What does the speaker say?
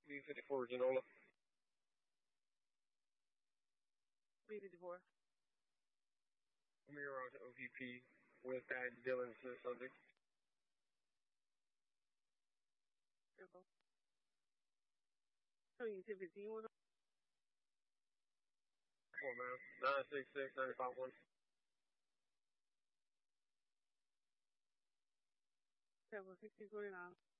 B54 Genola. B54. Mirage OVP with that Dylan to the subject. Careful. So you tip 15 was 4 man. 966 951. Careful, 1649.